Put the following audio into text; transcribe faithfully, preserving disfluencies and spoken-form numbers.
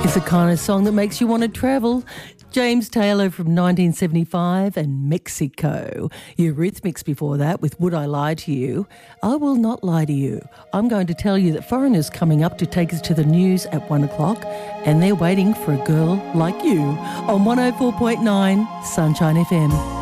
It's the kind of song that makes you want to travel. James Taylor from nineteen seventy-five and Mexico. Eurythmics before that with Would I Lie to You? I will not lie to you. I'm going to tell you that Foreigner's coming up to take us to the news at one o'clock and they're waiting for a girl like you on one oh four point nine Sunshine F M.